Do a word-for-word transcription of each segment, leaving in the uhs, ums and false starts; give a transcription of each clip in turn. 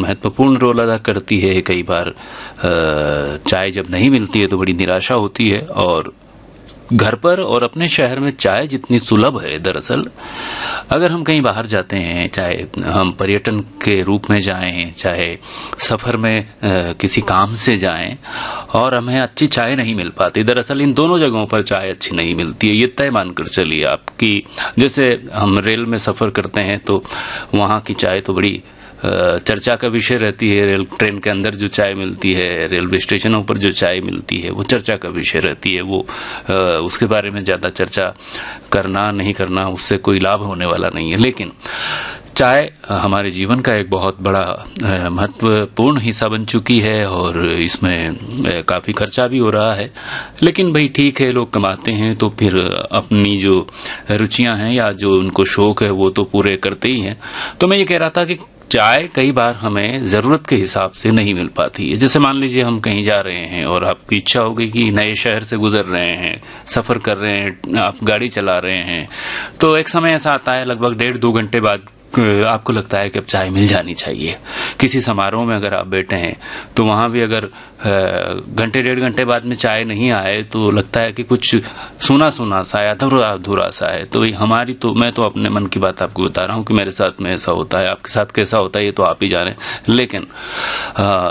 महत्वपूर्ण रोल अदा करती है। कई बार चाय जब नहीं मिलती है तो बड़ी निराशा होती है, और घर पर और अपने शहर में चाय जितनी सुलभ है, दरअसल अगर हम कहीं बाहर जाते हैं, चाहे हम पर्यटन के रूप में जाएं, चाहे सफर में आ, किसी काम से जाएं, और हमें अच्छी चाय नहीं मिल पाती, दरअसल इन दोनों जगहों पर चाय अच्छी नहीं मिलती है, ये तय मानकर चलिए आपकी। जैसे हम रेल में सफर करते हैं तो वहां की चाय तो बड़ी चर्चा का विषय रहती है। रेल ट्रेन के अंदर जो चाय मिलती है, रेलवे स्टेशनों पर जो चाय मिलती है, वो चर्चा का विषय रहती है। वो उसके बारे में ज्यादा चर्चा करना नहीं करना, उससे कोई लाभ होने वाला नहीं है। लेकिन चाय हमारे जीवन का एक बहुत बड़ा महत्वपूर्ण हिस्सा बन चुकी है, और इसमें काफी खर्चा भी हो रहा है। लेकिन भाई ठीक है, लोग कमाते हैं तो फिर अपनी जो रुचियां हैं या जो उनको शौक है वो तो पूरे करते ही हैं। तो मैं ये कह रहा था कि चाय कई बार हमें जरूरत के हिसाब से नहीं मिल पाती है। जैसे मान लीजिए हम कहीं जा रहे हैं और आपकी इच्छा हो गई कि नए शहर से गुजर रहे हैं, सफर कर रहे हैं, आप गाड़ी चला रहे हैं, तो एक समय ऐसा आता है लगभग डेढ़ दो घंटे बाद आपको लगता है कि अब चाय मिल जानी चाहिए। किसी समारोह में अगर आप बैठे हैं तो वहां भी अगर घंटे डेढ़ घंटे बाद में चाय नहीं आए तो लगता है कि कुछ सुना सुना सा या अधूरा अधूरा सा है। तो हमारी तो मैं तो अपने मन की बात आपको बता रहा हूं कि मेरे साथ में ऐसा होता है, आपके साथ कैसा होता है ये तो आप ही जाने। लेकिन आ,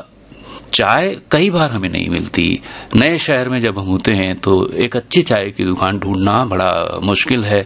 चाय कई बार हमें नहीं मिलती। नए शहर में जब हम होते हैं तो एक अच्छी चाय की दुकान ढूंढना बड़ा मुश्किल है।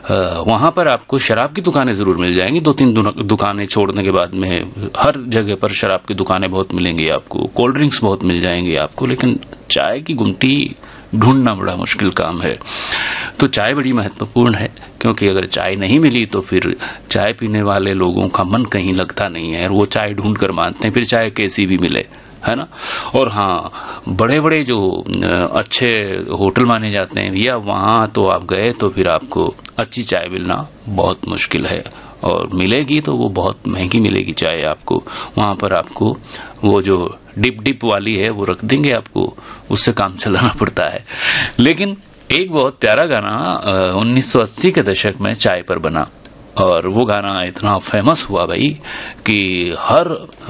वहां पर आपको शराब की दुकानें जरूर मिल जाएंगी, दो तीन दुकानें छोड़ने के बाद में हर जगह पर शराब की दुकानें बहुत मिलेंगी आपको, कोल्ड ड्रिंक्स बहुत मिल जाएंगे आपको, लेकिन चाय की गुमटी ढूंढना बड़ा मुश्किल काम है। तो चाय बड़ी महत्वपूर्ण है, क्योंकि अगर चाय नहीं मिली तो फिर चाय पीने वाले लोगों का मन कहीं लगता नहीं है, और वो चाय ढूंढ कर मानते हैं, फिर चाय कैसी भी मिले, है ना। और हाँ, बड़े बड़े जो अच्छे होटल माने जाते हैं भैया, वहां तो आप गए तो फिर आपको अच्छी चाय मिलना बहुत मुश्किल है, और मिलेगी तो वो बहुत महंगी मिलेगी चाय आपको। वहां पर आपको वो जो डिप डिप वाली है वो रख देंगे आपको, उससे काम चलाना पड़ता है। लेकिन एक बहुत प्यारा गाना उन्नीस सौ अस्सी के दशक में चाय पर बना, और वो गाना इतना फेमस हुआ भाई कि हर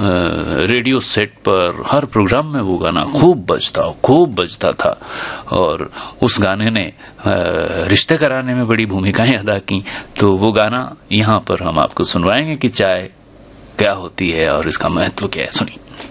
रेडियो सेट पर, हर प्रोग्राम में वो गाना खूब बजता खूब बजता था, और उस गाने ने रिश्ते कराने में बड़ी भूमिकाएं अदा की। तो वो गाना यहाँ पर हम आपको सुनवाएंगे कि चाय क्या होती है और इसका महत्व क्या है। सुनिए।